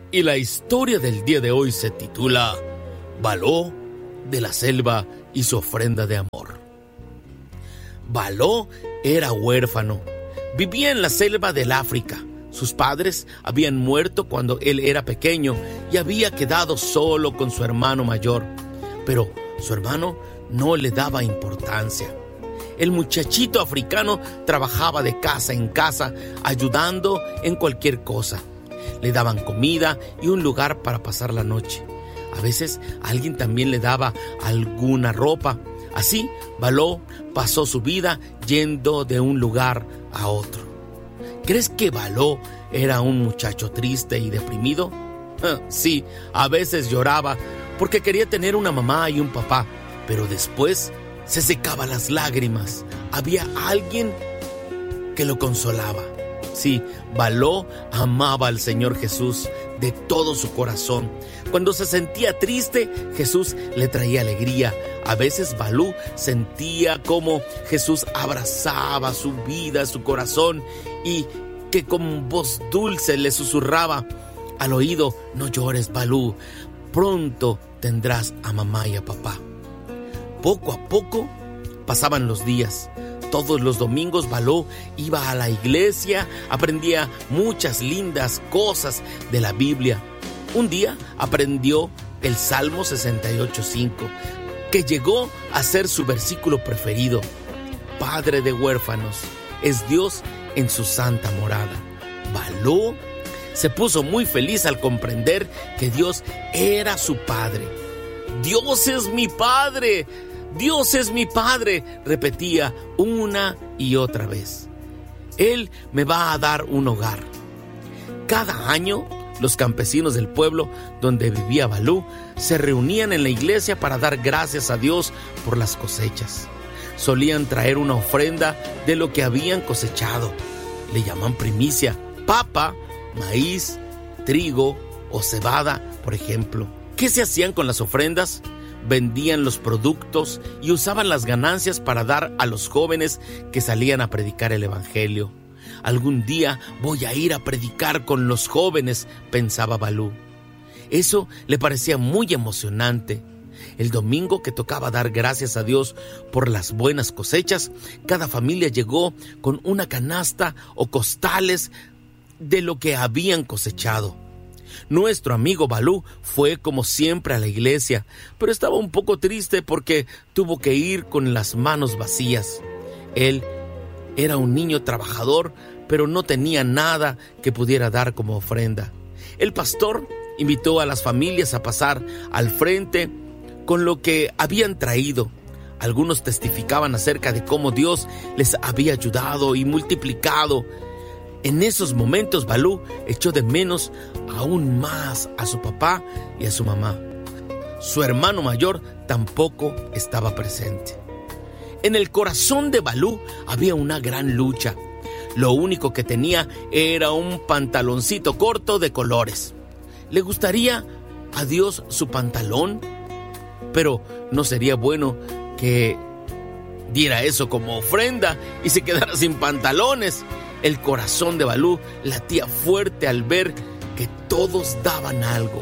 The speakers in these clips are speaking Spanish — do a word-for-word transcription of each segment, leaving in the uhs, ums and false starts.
Y la historia del día de hoy se titula Baló de la selva y su ofrenda de amor. Baló era huérfano. Vivía en la selva del África. Sus padres habían muerto cuando él era pequeño y había quedado solo con su hermano mayor. Pero su hermano no le daba importancia. El muchachito africano trabajaba de casa en casa, ayudando en cualquier cosa. Le daban comida y un lugar para pasar la noche. A veces alguien también le daba alguna ropa. Así, Baló pasó su vida yendo de un lugar a otro. ¿Crees que Baló era un muchacho triste y deprimido? Sí, a veces lloraba porque quería tener una mamá y un papá, pero después se secaba las lágrimas. Había alguien que lo consolaba. Sí, Baló amaba al Señor Jesús de todo su corazón. Cuando se sentía triste, Jesús le traía alegría. A veces Balú sentía como Jesús abrazaba su vida, su corazón, y que con voz dulce le susurraba al oído: no llores, Balú, pronto tendrás a mamá y a papá. Poco a poco pasaban los días. Todos los domingos Baló iba a la iglesia, aprendía muchas lindas cosas de la Biblia. Un día aprendió el Salmo sesenta y ocho cinco, que llegó a ser su versículo preferido. Padre de huérfanos, es Dios en su santa morada. Baló se puso muy feliz al comprender que Dios era su padre. Dios es mi padre. Dios es mi padre, repetía una y otra vez. Él me va a dar un hogar. Cada año, los campesinos del pueblo donde vivía Balú se reunían en la iglesia para dar gracias a Dios por las cosechas. Solían traer una ofrenda de lo que habían cosechado. Le llaman primicia: papa, maíz, trigo o cebada, por ejemplo. ¿Qué se hacían con las ofrendas? Vendían los productos y usaban las ganancias para dar a los jóvenes que salían a predicar el evangelio. Algún día voy a ir a predicar con los jóvenes, pensaba Balú. Eso le parecía muy emocionante. El domingo que tocaba dar gracias a Dios por las buenas cosechas, cada familia llegó con una canasta o costales de lo que habían cosechado. Nuestro amigo Balú fue como siempre a la iglesia, pero estaba un poco triste porque tuvo que ir con las manos vacías. Él era un niño trabajador, pero no tenía nada que pudiera dar como ofrenda. El pastor invitó a las familias a pasar al frente con lo que habían traído. Algunos testificaban acerca de cómo Dios les había ayudado y multiplicado. En esos momentos Balú echó de menos aún más a su papá y a su mamá. Su hermano mayor tampoco estaba presente. En el corazón de Balú había una gran lucha. Lo único que tenía era un pantaloncito corto de colores. ¿Le gustaría a Dios su pantalón? Pero no sería bueno que diera eso como ofrenda y se quedara sin pantalones. El corazón de Balú latía fuerte al ver que todos daban algo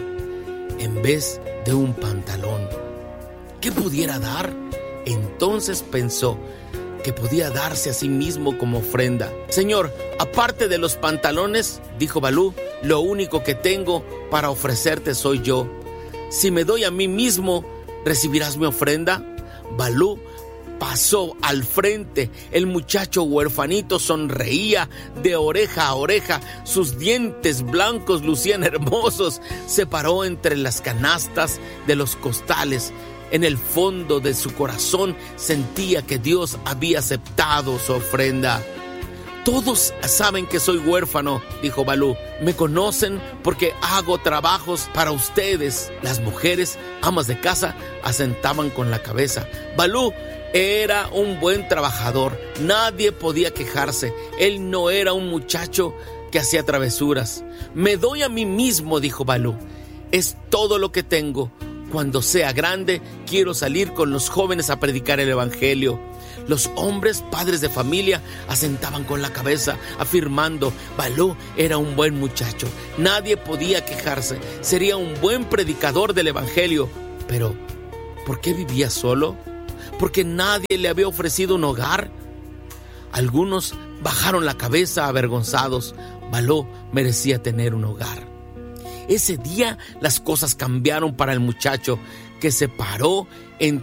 en vez de un pantalón. ¿Qué pudiera dar? Entonces pensó que podía darse a sí mismo como ofrenda. Señor, aparte de los pantalones, dijo Balú, lo único que tengo para ofrecerte soy yo. Si me doy a mí mismo, ¿recibirás mi ofrenda? Balú pasó al frente. El muchacho huerfanito sonreía de oreja a oreja. Sus dientes blancos lucían hermosos. Se paró entre las canastas de los costales. En el fondo de su corazón sentía que Dios había aceptado su ofrenda. Todos saben que soy huérfano, dijo Balú. Me conocen porque hago trabajos para ustedes. Las mujeres, amas de casa, asentaban con la cabeza. Balú era un buen trabajador. Nadie podía quejarse. Él no era un muchacho que hacía travesuras. Me doy a mí mismo, dijo Balú. Es todo lo que tengo. Cuando sea grande, quiero salir con los jóvenes a predicar el evangelio. Los hombres, padres de familia, asentaban con la cabeza, afirmando: Baló era un buen muchacho, nadie podía quejarse, sería un buen predicador del evangelio. Pero, ¿por qué vivía solo? ¿Porque nadie le había ofrecido un hogar? Algunos bajaron la cabeza avergonzados. Baló merecía tener un hogar. Ese día las cosas cambiaron para el muchacho, que se paró entre